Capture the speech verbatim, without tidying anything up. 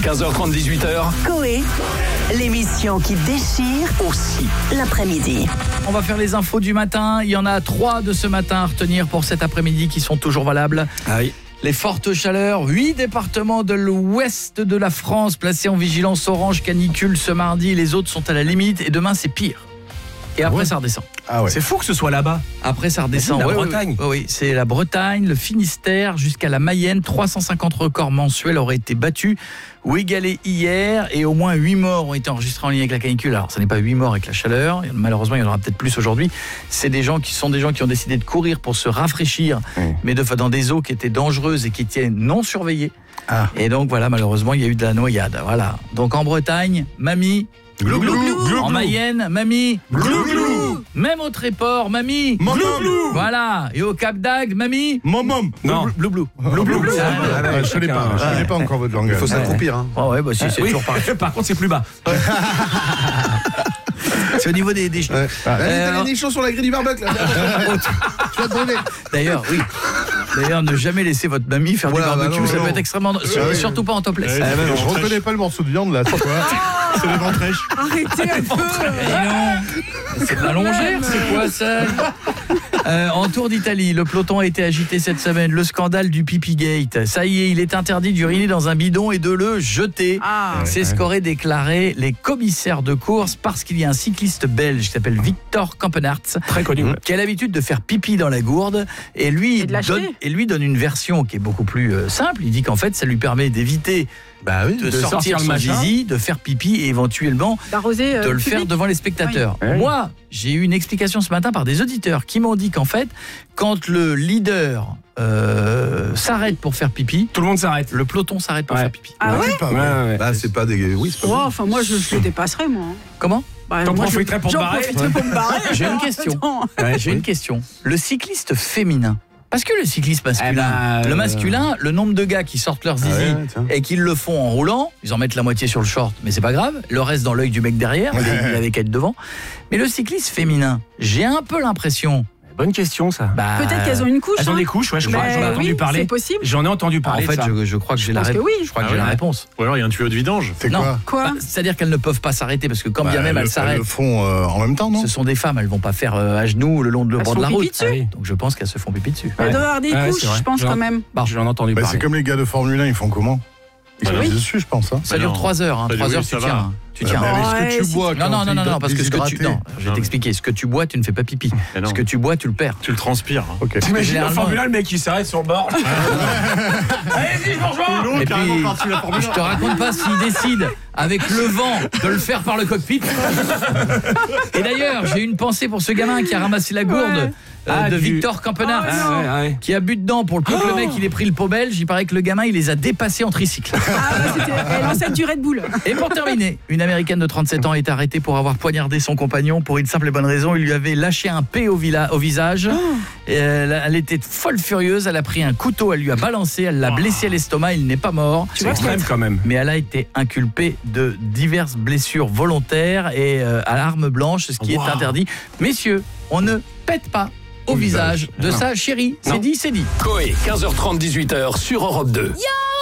quinze heures trente, dix-huit heures. Coé, l'émission qui déchire aussi l'après-midi. On va faire les infos du matin. Il y en a trois de ce matin à retenir pour cet après-midi qui sont toujours valables. Ah oui. Les fortes chaleurs, huit départements de l'ouest de la France placés en vigilance orange canicule ce mardi. Les autres sont à la limite et demain c'est pire. Et après ouais. ça redescend. Ah ouais. C'est fou que ce soit là-bas. Après ça redescend. La ouais, Bretagne. Oui, oui, oui, c'est la Bretagne, le Finistère jusqu'à la Mayenne. trois cent cinquante records mensuels auraient été battus ou égalés hier et au moins huit morts ont été enregistrés en lien avec la canicule. Alors, ce n'est pas huit morts avec la chaleur. Malheureusement, il y en aura peut-être plus aujourd'hui. C'est des gens qui sont des gens qui ont décidé de courir pour se rafraîchir, mmh. mais de, dans des eaux qui étaient dangereuses et qui étaient non surveillées. Ah. Et donc voilà, malheureusement, il y a eu de la noyade. Voilà. Donc en Bretagne, mamie. Glou, glou, glou, glou, en Mayenne, mamie. Glou, glou. Même au Tréport, mamie. Glou, glou. Voilà. Et au Cap d'Agde, mamie. Mom, mom. Non. Blou, blou. Blou, blou. Je connais pas. Je connais pas encore votre langage. Il faut s'accroupir. Hein. Oh ouais, bah si, c'est oui. toujours pareil. Par contre, c'est plus bas. C'est au niveau des des ouais. euh, T'as les nichons sur la grille du barbecue là. Tu vas te brûler. D'ailleurs, oui. D'ailleurs, ne jamais laisser votre mamie faire voilà, du barbecue, bah non, ça non. peut être extrêmement... Ouais, surtout ouais. pas en topless. Ouais, ah, bah, je reconnais pas le morceau de viande là, c'est quoi? C'est les ventrèches. Arrêtez un peu. C'est de la longère, c'est quoi ça? Euh, en Tour d'Italie, le peloton a été agité cette semaine. Le scandale du Pipigate. Ça y est, il est interdit d'uriner dans un bidon et de le jeter. Ah. C'est ouais. ce qu'auraient déclaré les commissaires de course parce qu'il y a un cycliste belge qui s'appelle Victor Kampenaerts, très connu, qui a l'habitude de faire pipi dans la gourde et lui, et donne, et lui donne une version qui est beaucoup plus euh, simple. Il dit qu'en fait, ça lui permet d'éviter bah oui, de, de sortir, sortir son zizi, de faire pipi et éventuellement d'arroser, euh, de le public. faire devant les spectateurs. Oui. Moi, j'ai eu une explication ce matin par des auditeurs qui m'ont dit qu'en fait, quand le leader euh, s'arrête pour faire pipi, tout le monde s'arrête. Le peloton s'arrête pour ouais. faire pipi. Ah ouais, ouais, pas, ouais, ouais. Bah, c'est pas des... Oui, c'est pas oh, enfin, moi, je, je le dépasserai, moi. Comment? Bah, T'en profiterais pour te barrer. J'en profiterais pour me barrer. J'ai une question. Ouais, j'ai une question. Le cycliste féminin, parce que le cycliste masculin, eh ben, euh... le masculin, le nombre de gars qui sortent leur zizi ah ouais, et qui le font en roulant, ils en mettent la moitié sur le short, mais c'est pas grave, le reste dans l'œil du mec derrière, ouais. il avait qu'à être devant. Mais le cycliste féminin, j'ai un peu l'impression... Bonne question ça. Bah, peut-être qu'elles ont une couche. Elles hein. ont des couches, ouais, je crois. J'en ai entendu oui, parler. C'est possible. J'en ai entendu parler. En fait, ça. Je, je crois que j'ai la, ré... oui. je crois que ah j'ai ouais. la réponse. Ou alors il y a un tuyau de vidange. C'est non. quoi, quoi bah, c'est-à-dire qu'elles ne peuvent pas s'arrêter parce que quand bah, bien même elles s'arrêtent. Elles le font euh, en même temps, non? Ce sont des femmes, elles vont pas faire euh, à genoux le long de le bord de la route. Ah oui. Donc je pense qu'elles se font pipi dessus. Elles doivent avoir des couches, je pense quand même. J'en ai entendu parler. C'est comme les gars de Formule un, ils font comment? Ils sont dessus, je pense. Ça dure trois heures. trois heures, tu tiens. Tu tiens. Mais ce que tu bois, non, non, non, non, non, parce que ce que tu, non, je vais t'expliquer. Ce que tu bois, tu ne fais pas pipi. Ce que tu bois, tu le perds. Tu le transpires. Okay. T'imagines en Formule un, le mec qui s'arrête sur le bord. Allez-y, je vous rejoins. Et puis, je te raconte pas s'il décide avec le vent de le faire par le cockpit. Et d'ailleurs, j'ai une pensée pour ce gamin qui a ramassé la gourde. Ouais. Euh, ah, de du... Victor Kampenaerts ah, ouais, ouais. qui a bu dedans pour le peu que oh le mec il ait pris le pot belge. Il paraît que le gamin il les a dépassés en tricycle. Ah, bah, c'était l'ancêtre du Red Bull. Et pour terminer, une américaine de trente-sept ans est arrêtée pour avoir poignardé son compagnon pour une simple et bonne raison. Il lui avait lâché un P au, vila... au visage. Oh. Et elle, elle était folle furieuse. Elle a pris un couteau, elle lui a balancé, elle l'a oh. blessé à l'estomac. Il n'est pas mort. Tu vois extrême quand même. Mais elle a été inculpée de diverses blessures volontaires et euh, à l'arme blanche, ce qui wow. est interdit. Messieurs, on ne pète pas au visage de sa chérie. C'est dit, c'est dit. Coé, quinze heures trente, dix-huit heures sur Europe deux. Yo